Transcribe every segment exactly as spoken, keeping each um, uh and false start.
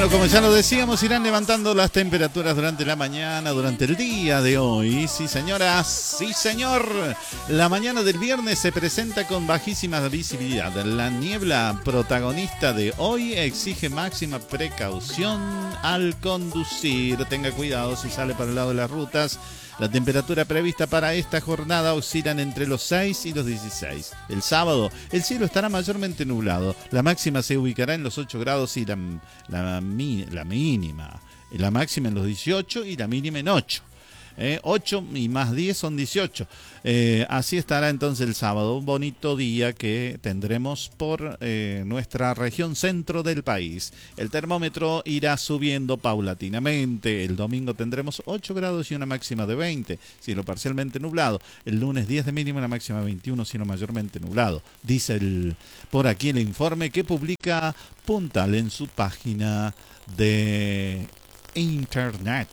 Bueno, como ya lo decíamos, irán levantando las temperaturas durante la mañana, durante el día de hoy. Sí, señoras, sí, señor. La mañana del viernes se presenta con bajísima visibilidad. La niebla protagonista de hoy exige máxima precaución al conducir. Tenga cuidado si sale para el lado de las rutas. La temperatura prevista para esta jornada oscilan entre los seis y los dieciséis. El sábado, el cielo estará mayormente nublado. La máxima se ubicará en los ocho grados y la, la, la mínima. La máxima en los dieciocho y la mínima en ocho. Eh, ocho y más diez son dieciocho. Eh, así estará entonces el sábado, un bonito día que tendremos por eh, nuestra región centro del país. El termómetro irá subiendo paulatinamente. El domingo tendremos ocho grados y una máxima de veinte, cielo parcialmente nublado. El lunes diez de mínima, una máxima de veintiuno, cielo mayormente nublado. Dice el, por aquí el informe que publica Puntal en su página de internet.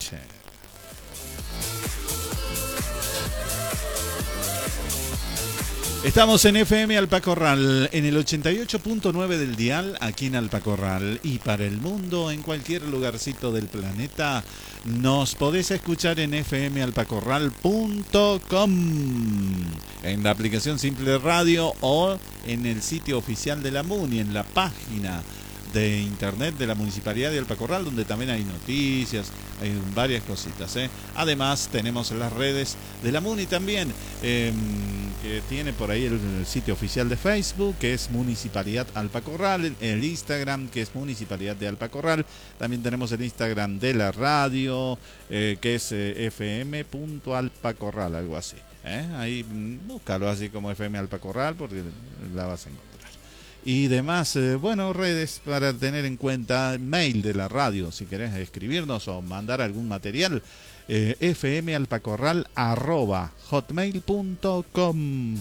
Estamos en F M Alpacorral, en el ochenta y ocho punto nueve del dial, aquí en Alpacorral. Y para el mundo, en cualquier lugarcito del planeta, nos podés escuchar en f m alpacorral punto com, en la aplicación Simple Radio o en el sitio oficial de la MUNI, en la página de internet de la Municipalidad de Alpacorral, donde también hay noticias, hay varias cositas, ¿eh? Además tenemos las redes de la MUNI también, eh, que tiene por ahí el, el sitio oficial de Facebook, que es Municipalidad Alpacorral, el, el Instagram, que es Municipalidad de Alpacorral, también tenemos el Instagram de la radio, eh, que es eh, f m punto alpacorral, algo así, ¿eh? Ahí búscalo así como F M Alpacorral, porque la vas a encontrar. Y demás, eh, bueno, redes para tener en cuenta, mail de la radio, si querés escribirnos o mandar algún material, eh, fmalpacorral arroba hotmail punto com.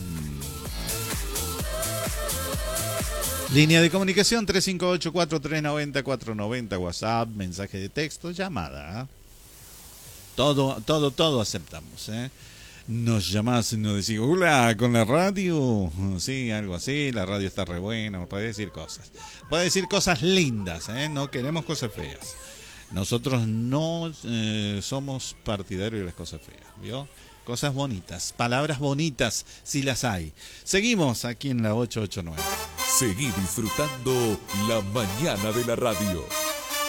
Línea de comunicación tres cinco ocho, cuatro tres nueve cero, cuatro nueve cero, WhatsApp, mensaje de texto, llamada. Todo, todo, todo aceptamos, ¿eh? Nos llamás y nos decís, hola, con la radio, sí, algo así, la radio está re buena, puede decir cosas, puede decir cosas lindas, ¿eh? No queremos cosas feas. Nosotros no eh, somos partidarios de las cosas feas, ¿vio? Cosas bonitas, palabras bonitas, si las hay. Seguimos aquí en la ochocientos ochenta y nueve. Seguí disfrutando la mañana de la radio.